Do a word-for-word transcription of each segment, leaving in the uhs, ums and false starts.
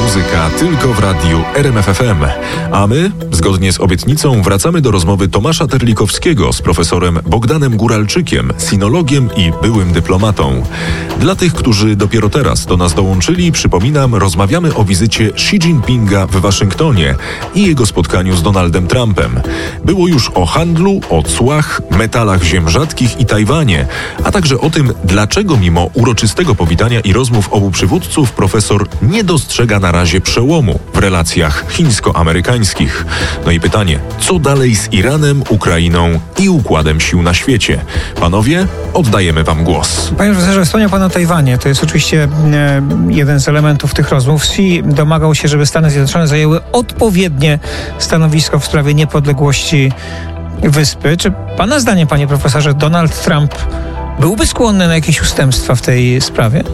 muzyka tylko w radiu R M F F M. A my, zgodnie z obietnicą, wracamy do rozmowy Tomasza Terlikowskiego z profesorem Bogdanem Guralczykiem, sinologiem i byłym dyplomatą. Dla tych, którzy dopiero teraz do nas dołączyli, przypominam, rozmawiamy o wizycie Xi Jinpinga w Waszyngtonie i jego spotkaniu z Donaldem Trumpem. Było już o handlu, o cłach, metalach ziem rzadkich i Tajwanie, a także o tym, dlaczego mimo uroczystego powitania i rozmów obu przywódców profesor nie dostrzega na razie przełomu w relacjach chińsko-amerykańskich. No i pytanie, co dalej z Iranem, Ukrainą i układem sił na świecie? Panowie, oddajemy wam głos. Panie profesorze, wspomniał pan o Tajwanie. To jest oczywiście e, jeden z elementów tych rozmów. Xi domagał się, żeby Stany Zjednoczone zajęły odpowiednie stanowisko w sprawie niepodległości wyspy. Czy pana zdaniem, panie profesorze, Donald Trump byłby skłonny na jakieś ustępstwa w tej sprawie?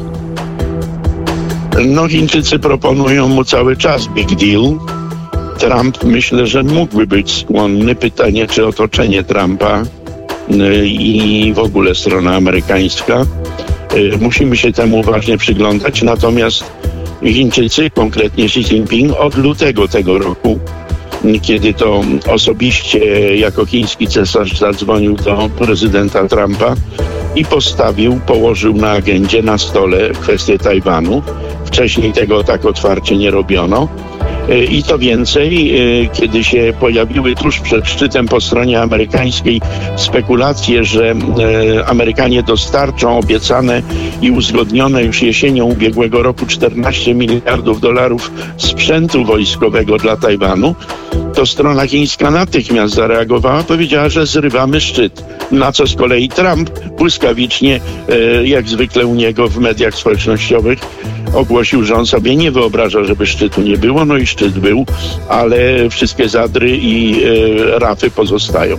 No, Chińczycy proponują mu cały czas big deal. Trump, myślę, że mógłby być skłonny. Pytanie, czy otoczenie Trumpa i w ogóle strona amerykańska. Musimy się temu uważnie przyglądać. Natomiast Chińczycy, konkretnie Xi Jinping, od lutego tego roku, kiedy to osobiście jako chiński cesarz zadzwonił do prezydenta Trumpa i postawił, położył na agendzie, na stole kwestię Tajwanu. Wcześniej tego tak otwarcie nie robiono. I to więcej, kiedy się pojawiły tuż przed szczytem po stronie amerykańskiej spekulacje, że Amerykanie dostarczą obiecane i uzgodnione już jesienią ubiegłego roku czternaście miliardów dolarów sprzętu wojskowego dla Tajwanu, to strona chińska natychmiast zareagowała, powiedziała, że zrywamy szczyt. Na co z kolei Trump błyskawicznie, jak zwykle u niego w mediach społecznościowych, ogłosił, że on sobie nie wyobraża, żeby szczytu nie było. No i szczyt był, ale wszystkie zadry i e, rafy pozostają.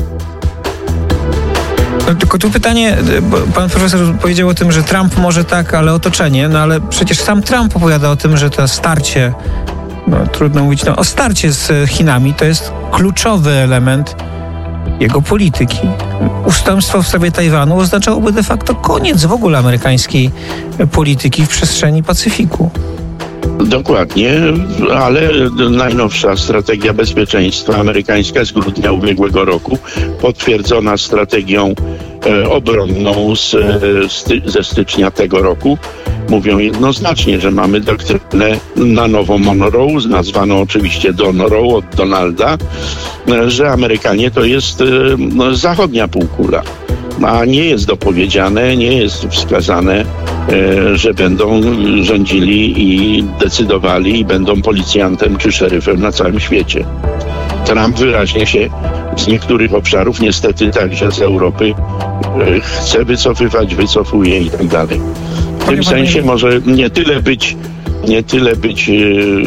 No, tylko tu pytanie, bo pan profesor powiedział o tym, że Trump może tak, ale otoczenie, no ale przecież sam Trump opowiada o tym, że to starcie, no trudno mówić, no o starcie z Chinami to jest kluczowy element jego polityki. Ustępstwo w sprawie Tajwanu oznaczałoby de facto koniec w ogóle amerykańskiej polityki w przestrzeni Pacyfiku. Dokładnie, ale najnowsza strategia bezpieczeństwa amerykańska z grudnia ubiegłego roku, potwierdzona strategią e, obronną z, sty, ze stycznia tego roku, mówią jednoznacznie, że mamy doktrynę na nowo Monroe, nazwaną oczywiście Donroe od Donalda, że Amerykanie to jest e, zachodnia półkula. A nie jest dopowiedziane, nie jest wskazane, e, że będą rządzili i decydowali i będą policjantem czy szeryfem na całym świecie. Trump wyraźnie się z niektórych obszarów, niestety także z Europy, e, chce wycofywać, wycofuje i tak dalej. W tym sensie może nie tyle być, nie tyle być e,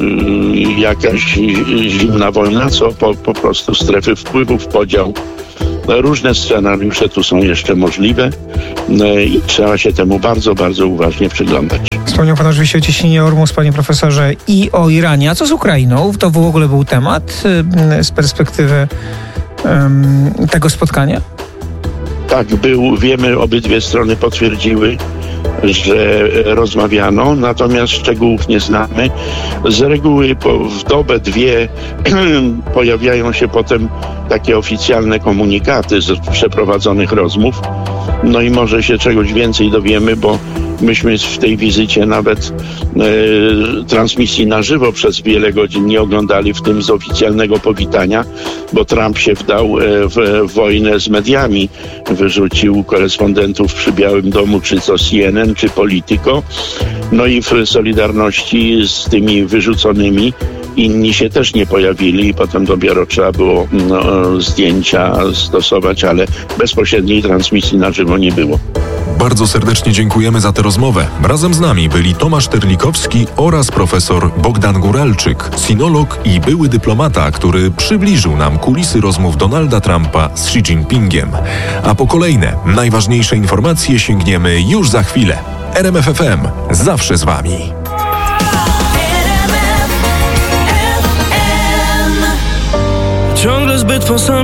jakaś zimna wojna, co po, po prostu strefy wpływów, podział. Różne scenariusze tu są jeszcze możliwe i trzeba się temu bardzo, bardzo uważnie przyglądać. Wspomniał pan oczywiście o cieśninie Ormus, panie profesorze, i o Iranie. A co z Ukrainą? To w ogóle był temat z perspektywy um, tego spotkania? Tak, był. Wiemy, obydwie strony potwierdziły, że rozmawiano, natomiast szczegółów nie znamy. Z reguły po, w dobę, dwie pojawiają się potem takie oficjalne komunikaty z przeprowadzonych rozmów. No i może się czegoś więcej dowiemy, bo myśmy w tej wizycie nawet e, transmisji na żywo przez wiele godzin nie oglądali, w tym z oficjalnego powitania, bo Trump się wdał e, w, w wojnę z mediami. Wyrzucił korespondentów przy Białym Domu, czy to C N N, czy Politico. No i w solidarności z tymi wyrzuconymi inni się też nie pojawili i potem dopiero trzeba było no, zdjęcia stosować, ale bezpośredniej transmisji na żywo nie było. Bardzo serdecznie dziękujemy za tę rozmowę. Razem z nami byli Tomasz Terlikowski oraz profesor Bogdan Guralczyk, sinolog i były dyplomata, który przybliżył nam kulisy rozmów Donalda Trumpa z Xi Jinpingiem. A po kolejne, najważniejsze informacje sięgniemy już za chwilę. R M F F M zawsze z wami. Ciągle zbyt